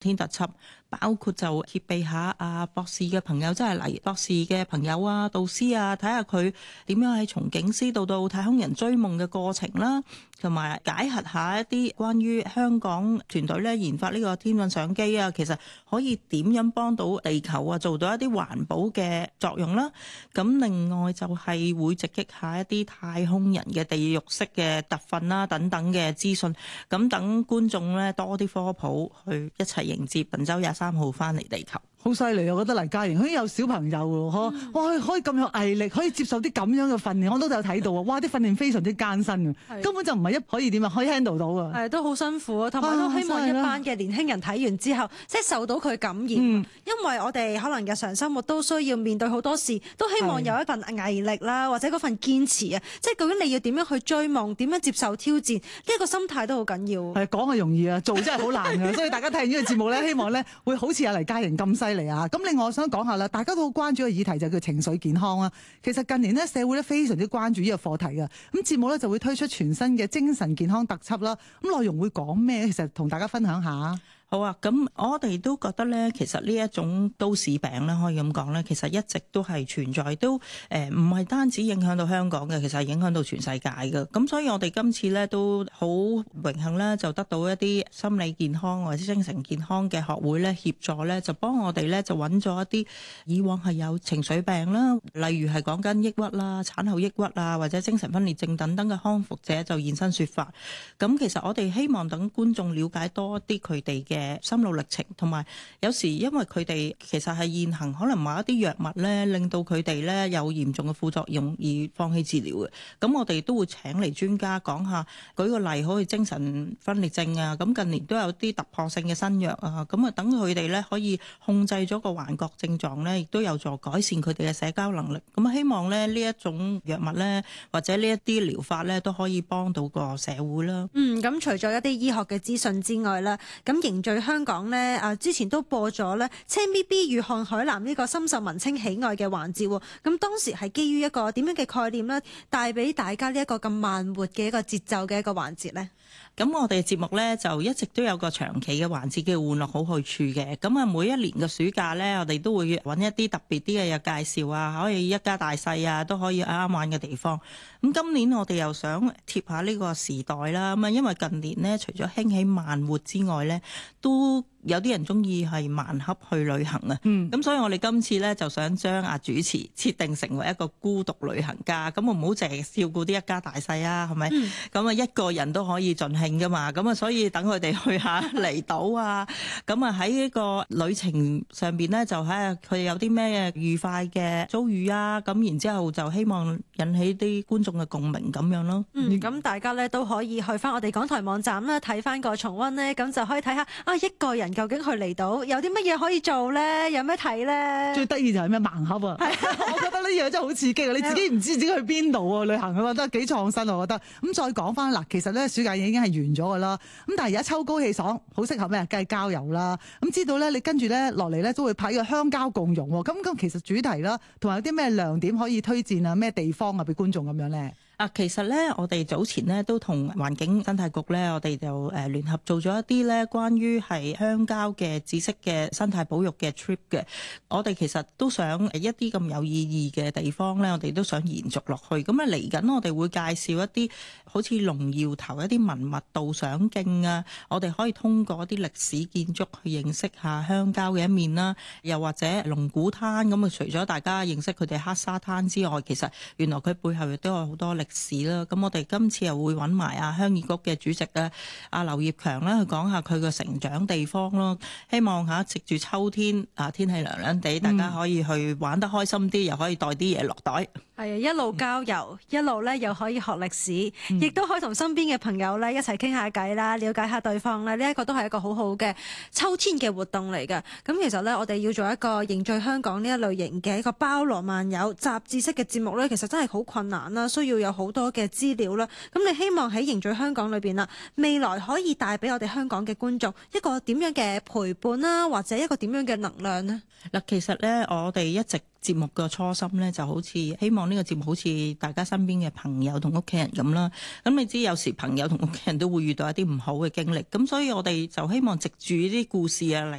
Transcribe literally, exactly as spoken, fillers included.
天特輯，包括就貼備下啊博士嘅朋友，即係嚟博士嘅朋友啊、導師啊，睇下佢點樣喺從警司到到太空人追夢嘅過程啦，同埋解核下一啲關於香港團隊咧研發呢個天運相機啊，其實可以點樣幫到地球啊，做到一啲環保嘅作用啦。咁另外就係會直擊下一啲太空人嘅地獄式嘅特訓啦等等嘅資訊，咁等觀眾咧多啲科普，去一齊迎接本週廿三號翻嚟地球。 好犀利啊！我覺得黎嘉瑩佢有小朋友喎，嗬、嗯！哇，可以咁有毅力，可以接受啲咁樣嘅訓練，我都有睇到啊！哇，啲訓練非常之艱辛嘅，根本就唔係一可以點啊，可以 handle 到啊！ 係都好辛苦啊，同埋都希望一班嘅年輕人睇完之後，即係受到佢感染。嗯、因為我哋可能日常生活都需要面對好多事，都希望有一份毅力啦，或者嗰份堅持啊！即係究竟你要點樣去追夢，點樣接受挑戰，呢、這、一個心態都好緊要。 係講係容易啊，做真係好難㗎。所以大家睇完呢個節目咧，希望咧會好似阿黎嘉瑩咁犀利啊！咁另外我想講下啦，大家都好關注嘅議題就叫情緒健康啊。其實近年呢，社會咧非常之關注呢個課題嘅，咁節目咧就會推出全新嘅精神健康特輯啦。咁內容會講咩？其實同大家分享下。 好啊，咁我哋都覺得咧，其實呢一種都市病咧，可以咁講咧，其實一直都係存在，都誒唔係單止影響到香港嘅，其實係影響到全世界嘅。咁所以我哋今次咧都好榮幸咧，就得到一啲心理健康或者精神健康嘅學會咧協助咧，就幫我哋咧就揾咗一啲以往係有情緒病啦，例如係講緊抑鬱啦、產後抑鬱啊，或者精神分裂症等等嘅康復者就現身說法。咁其實我哋希望等觀眾了解多啲佢哋嘅心路歷程，同埋有，有時因為佢哋其實係現行可能某一啲藥物咧，令到佢哋咧有嚴重嘅副作用而放棄治療嘅。咁我哋都會請嚟專家講下，舉個例，好似精神分裂症啊，咁近年都有啲突破性嘅新藥啊，咁啊等佢哋咧可以控制咗個幻覺症狀咧，亦都有助改善佢哋嘅社交能力。咁啊希望咧呢一種藥物咧，或者呢一啲療法咧，都可以幫到個社會啦。 嗯，咁除咗一啲醫學嘅資訊之外咧，咁凝聚香港呢，啊之前都播咗咧青 B B 與看海南呢個深受文青喜愛嘅環節喎。咁當時係基於一個點樣嘅概念咧，帶俾大家呢一個咁慢活嘅一個節奏嘅一個環節呢？ 咁我哋節目咧就一直都有個長期嘅環節叫玩樂好去處嘅。咁啊每一年嘅暑假咧，我哋都會揾一啲特別啲嘅介紹啊，可以一家大細啊都可以啱啱玩嘅地方。咁今年我哋又想貼下呢個時代啦。咁啊因為近年呢，除咗興起慢活之外咧，都有啲人中意係慢恰去旅行啊。咁、嗯、所以我哋今次咧就想將阿主持設定成為一個孤獨旅行家。咁我唔好淨係照顧啲一家大細啊，係咪？咁啊、嗯、一個人都可以盡興噶嘛。咁啊所以等佢哋去下離島啊。咁啊喺呢個旅程上邊咧，就睇下佢哋有啲咩愉快嘅遭遇啊。咁然之後就希望引起啲觀眾嘅共鳴咁樣咯。 嗯，咁大家咧都可以去翻我哋港台網站啦，睇翻個重溫咧，咁就可以睇下啊一個人究竟去離島有啲乜嘢可以做咧？有咩睇咧？ 最得意就係咩盲盒啊！我覺得呢樣真係好刺激啊！你自己唔知自己去邊度啊？旅行我覺得幾創新，我覺得。咁再講翻嗱，其實咧暑假已經係完咗噶啦。咁但係而家秋高氣爽，好適合咩？梗係郊遊啦。咁知道咧，你跟住咧落嚟咧都會派個鄉郊共融。咁咁其實主題啦，同埋有啲咩亮點可以推薦啊？咩地方啊，俾觀眾咁樣咧？ 啊，其實咧，我哋早前咧都同環境生態局咧，我哋就誒聯合做咗一啲咧關於係鄉郊嘅知識嘅生態保育嘅 trip 嘅。我哋其實都想一啲咁有意義嘅地方咧，我哋都想延續落去。咁啊嚟緊，我哋會介紹一啲好似龍耀頭一啲文物導賞徑啊，我哋可以通過一啲歷史建築去認識下鄉郊嘅一面啦。又或者龍鼓灘咁啊，除咗大家認識佢哋黑沙灘之外，其實原來佢背後亦都有好多歷史啦。咁我哋今次又會揾埋啊鄉議局嘅主席啊阿劉業強啦，去講下佢嘅成長地方咯。希望嚇藉住秋天啊，天氣涼涼地，大家可以去玩得開心啲，又可以帶啲嘢落袋。 係啊，一路郊遊，一路咧又可以學歷史，亦都、嗯、可以同身邊嘅朋友咧一齊傾下偈啦，了解下對方咧。呢、這、一個都係一個好好嘅秋天嘅活動嚟嘅。咁其實咧，我哋要做一個凝聚香港呢一類型嘅一個包羅萬有、雜誌式嘅節目咧，其實真係好困難啦，需要有好多嘅資料啦。咁你希望喺凝聚香港裏邊啦，未來可以帶俾我哋香港嘅觀眾一個點樣嘅陪伴啦，或者一個點樣嘅能量呢？ 嗱，其實咧，我哋一直節目嘅初心咧，就好似希望呢個節目好似大家身邊嘅朋友同屋企人咁啦。咁你知有時朋友同屋企人都會遇到一啲唔好嘅經歷，咁所以我哋就希望藉住呢啲故事啊嚟